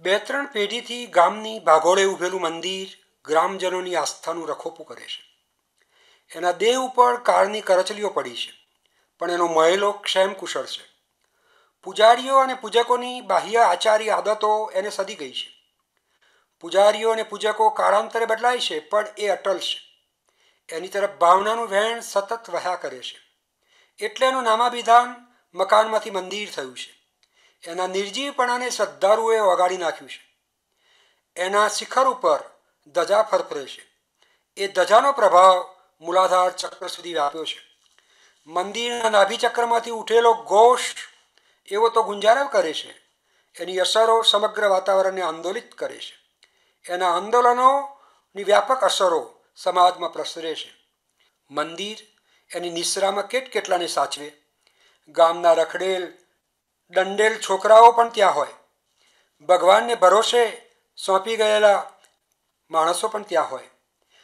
બે ત્રણ પેઢીથી ગામની ભાગોળે ઊભેલું મંદિર ગ્રામજનોની આસ્થાનું રખોપું કરે છે. એના દેહ ઉપર કાળની કરચલીઓ પડી છે, પણ એનો મહેલો ક્ષેમકુશળ છે. પૂજારીઓ અને પૂજકોની બાહ્ય આચારી આદતો એને સદી ગઈ છે. પૂજારીઓ અને પૂજકો કાળાંતરે બદલાય છે, પણ એ અટલ છે. એની તરફ ભાવનાનું વહેણ સતત વહ્યા કરે છે. એટલે એનું નામાભિધાન મકાનમાંથી મંદિર થયું છે. એના નિર્જીવપણાને શ્રદ્ધાળુઓએ વગાડી નાખ્યું છે. એના શિખર ઉપર ધજા ફરફરે છે. એ ધજાનો પ્રભાવ મૂલાધાર ચક્ર સુધી વ્યાપ્યો છે. મંદિરના નાભિચક્રમાંથી ઉઠેલો ઘોષ એવો તો ગુંજારવ કરે છે. એની અસરો સમગ્ર વાતાવરણને આંદોલિત કરે છે. એના આંદોલનોની વ્યાપક અસરો સમાજમાં પ્રસરે છે. મંદિર એની નિશ્રામાં કેટલાને સાચવે. ગામના રખડેલ દંડેલ છોકરાઓ પણ ત્યાં હોય. ભગવાનને ભરોસે સોંપી ગયેલા માણસો પણ ત્યાં હોય.